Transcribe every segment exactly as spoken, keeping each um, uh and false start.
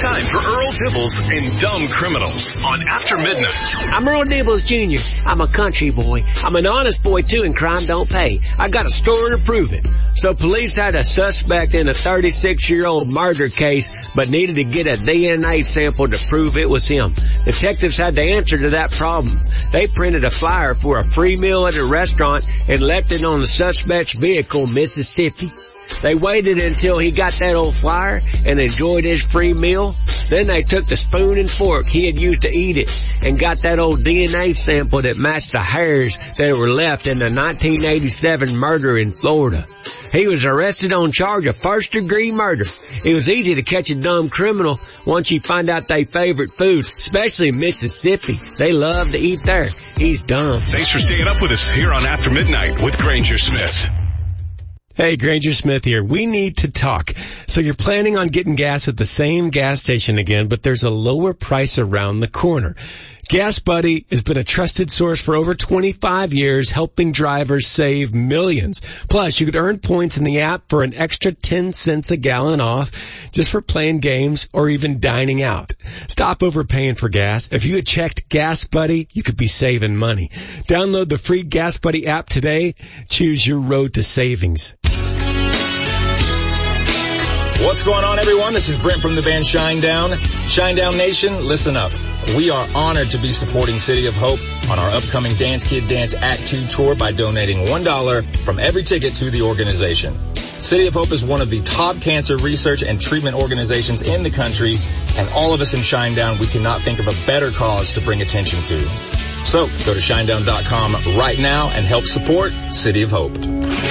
It's time for Earl Dibbles and Dumb Criminals on After Midnight. I'm Earl Dibbles Junior I'm a country boy. I'm an honest boy, too, and crime don't pay. I got a story to prove it. So police had a suspect in a thirty-six-year-old murder case, but needed to get a D N A sample to prove it was him. Detectives had the answer to that problem. They printed a flyer for a free meal at a restaurant and left it on the suspect's vehicle, Mississippi. They waited until he got that old flyer and enjoyed his free meal. Then they took the spoon and fork he had used to eat it and got that old D N A sample that matched the hairs that were left in the nineteen eighty-seven murder in Florida. He was arrested on charge of first-degree murder. It was easy to catch a dumb criminal once you find out their favorite food, especially in Mississippi. They love to eat there. He's dumb. Thanks for staying up with us here on After Midnight with Granger Smith. Hey, Granger Smith here. We need to talk. So you're planning on getting gas at the same gas station again, but there's a lower price around the corner. Gas Buddy has been a trusted source for over twenty-five years, helping drivers save millions. Plus, you could earn points in the app for an extra ten cents a gallon off just for playing games or even dining out. Stop overpaying for gas. If you had checked Gas Buddy, you could be saving money. Download the free Gas Buddy app today. Choose your road to savings. What's going on, everyone? This is Brent from the band Shinedown. Shinedown Nation, listen up. We are honored to be supporting City of Hope on our upcoming Dance Kid Dance Act two tour by donating one dollar from every ticket to the organization. City of Hope is one of the top cancer research and treatment organizations in the country, and all of us in Shinedown, we cannot think of a better cause to bring attention to. So, go to shinedown dot com right now and help support City of Hope.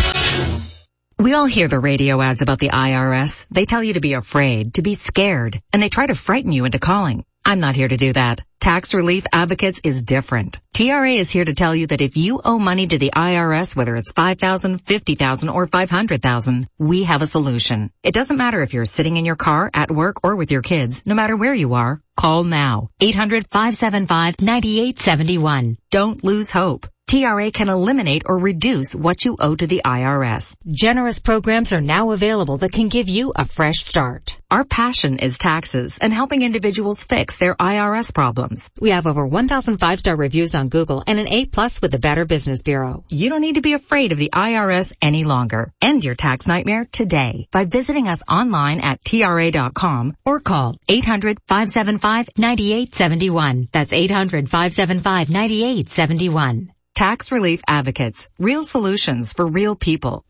We all hear the radio ads about the I R S. They tell you to be afraid, to be scared, and they try to frighten you into calling. I'm not here to do that. Tax Relief Advocates is different. T R A is here to tell you that if you owe money to the I R S, whether it's five thousand dollars, fifty thousand dollars, or five hundred thousand dollars, we have a solution. It doesn't matter if you're sitting in your car, at work, or with your kids. No matter where you are, call now. eight hundred, five seven five, nine eight seven one. Don't lose hope. T R A can eliminate or reduce what you owe to the I R S. Generous programs are now available that can give you a fresh start. Our passion is taxes and helping individuals fix their I R S problems. We have over one thousand five-star reviews on Google and an A plus with the Better Business Bureau. You don't need to be afraid of the I R S any longer. End your tax nightmare today by visiting us online at T R A dot com or call eight hundred, five seven five, nine eight seven one. That's eight hundred, five seven five, nine eight seven one. Tax Relief Advocates. Real solutions for real people.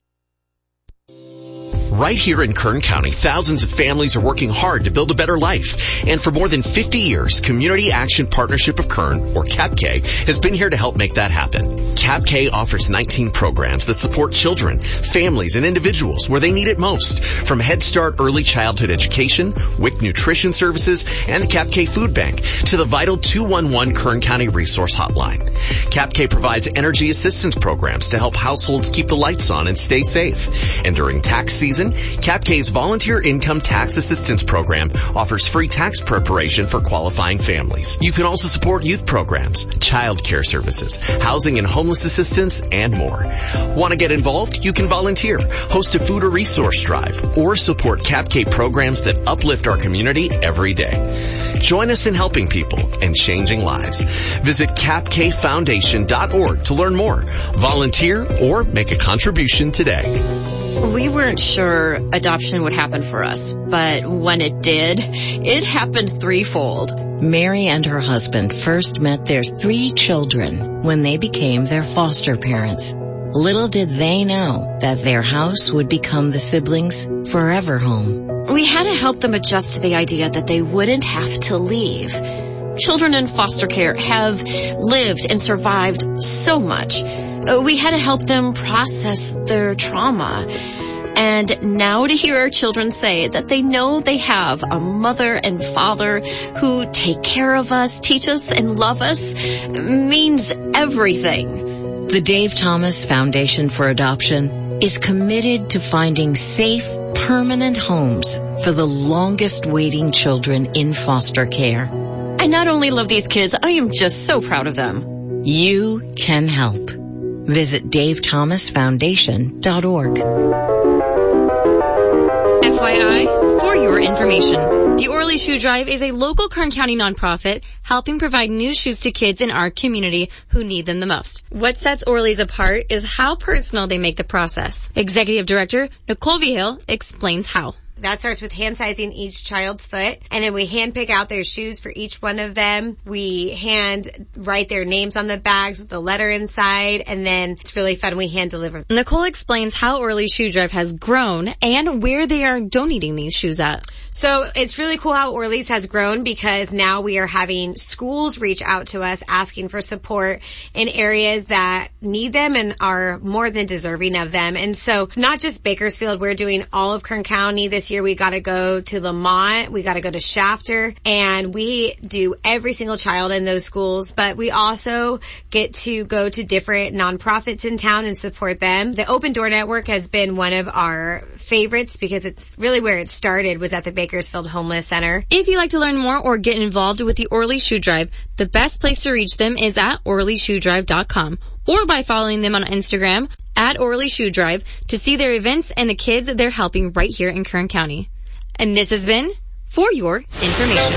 Right here in Kern County, thousands of families are working hard to build a better life. And for more than fifty years, Community Action Partnership of Kern, or C A P K, has been here to help make that happen. C A P K offers nineteen programs that support children, families, and individuals where they need it most. From Head Start Early Childhood Education, W I C Nutrition Services, and the C A P K Food Bank, to the vital two one one Kern County Resource Hotline. C A P K provides energy assistance programs to help households keep the lights on and stay safe. And during tax season, C A P K's Volunteer Income Tax Assistance Program offers free tax preparation for qualifying families. You can also support youth programs, child care services, housing and homeless assistance, and more. Want to get involved? You can volunteer, host a food or resource drive, or support C A P K programs that uplift our community every day. Join us in helping people and changing lives. Visit cap k foundation dot org to learn more. Volunteer or make a contribution today. We weren't sure adoption would happen for us, but when it did, it happened threefold. Mary and her husband first met their three children when they became their foster parents. Little did they know that their house would become the siblings' forever home. We had to help them adjust to the idea that they wouldn't have to leave. Children in foster care have lived and survived so much. We had to help them process their trauma. And now to hear our children say that they know they have a mother and father who take care of us, teach us, and love us means everything. The Dave Thomas Foundation for Adoption is committed to finding safe, permanent homes for the longest waiting children in foster care. I not only love these kids, I am just so proud of them. You can help. Visit dave thomas foundation dot org. F Y I, for your information. The Orly Shoe Drive is a local Kern County nonprofit helping provide new shoes to kids in our community who need them the most. What sets Orly's apart is how personal they make the process. Executive Director Nicole Vigil explains how. That starts with hand sizing each child's foot, and then we hand pick out their shoes for each one of them. We hand write their names on the bags with a letter inside, and then it's really fun. We hand deliver. Nicole explains how Orly Shoe Drive has grown and where they are donating these shoes at. So it's really cool how Orly's has grown because now we are having schools reach out to us asking for support in areas that need them and are more than deserving of them. And so not just Bakersfield, we're doing all of Kern County this year. We got to go to Lamont, we got to go to Shafter, and we do every single child in those schools, but we also get to go to different nonprofits in town and support them. The Open Door Network has been one of our favorites because it's really where it started, was at the Bakersfield Homeless Center. If you'd like to learn more or get involved with the Orly Shoe Drive, the best place to reach them is at orly shoe drive dot com or by following them on Instagram at Orly Shoe Drive to see their events and the kids they're helping right here in Kern County. And this has been For Your Information.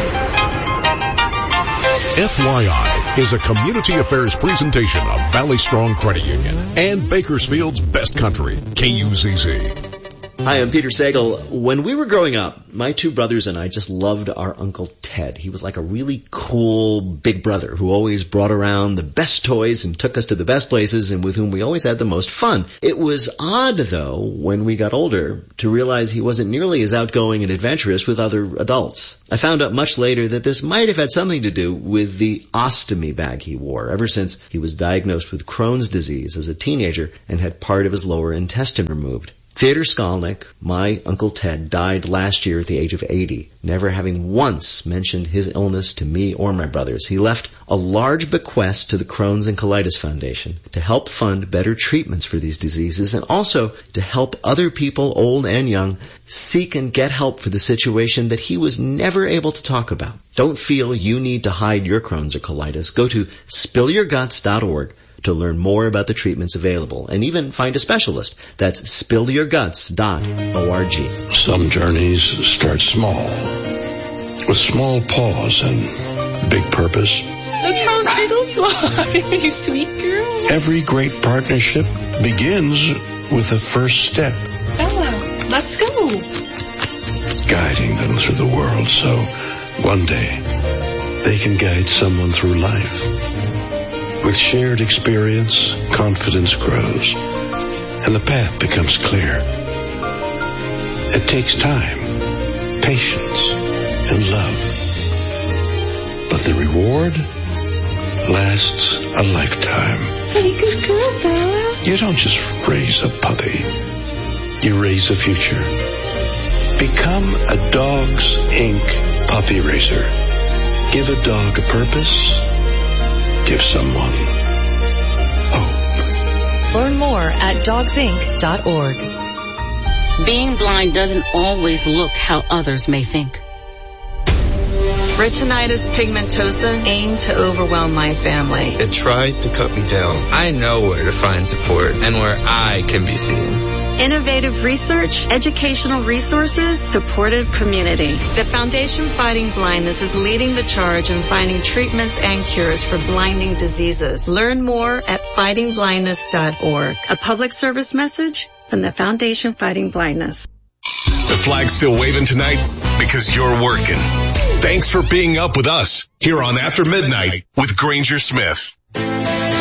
F Y I is a community affairs presentation of Valley Strong Credit Union and Bakersfield's Best Country, K U Z Z. Hi, I'm Peter Sagal. When we were growing up, my two brothers and I just loved our Uncle Ted. He was like a really cool big brother who always brought around the best toys and took us to the best places and with whom we always had the most fun. It was odd, though, when we got older to realize he wasn't nearly as outgoing and adventurous with other adults. I found out much later that this might have had something to do with the ostomy bag he wore ever since he was diagnosed with Crohn's disease as a teenager and had part of his lower intestine removed. Theodor Skolnick, my Uncle Ted, died last year at the age of eighty, never having once mentioned his illness to me or my brothers. He left a large bequest to the Crohn's and Colitis Foundation to help fund better treatments for these diseases and also to help other people, old and young, seek and get help for the situation that he was never able to talk about. Don't feel you need to hide your Crohn's or colitis. Go to spill your guts dot org to learn more about the treatments available and even find a specialist. That's spill your guts dot org. Some journeys start small, with small pause and big purpose. Look how little fly, you sweet girl. Every great partnership begins with a first step. Bella, let's go. Guiding them through the world so one day they can guide someone through life. With shared experience, confidence grows, and the path becomes clear. It takes time, patience, and love. But the reward lasts a lifetime. Hey, good girl, Bella. You don't just raise a puppy. You raise a future. Become a Dogs Incorporated puppy raiser. Give a dog a purpose. Give someone hope. Learn more at dogs inc dot org. Being blind doesn't always look how others may think. Retinitis pigmentosa aimed to overwhelm my family. It tried to cut me down. I know where to find support and where I can be seen. Innovative research, educational resources, supportive community. The Foundation Fighting Blindness is leading the charge in finding treatments and cures for blinding diseases. Learn more at fighting blindness dot org. A public service message from the Foundation Fighting Blindness. The flag's still waving tonight because you're working. Thanks for being up with us here on After Midnight with Granger Smith.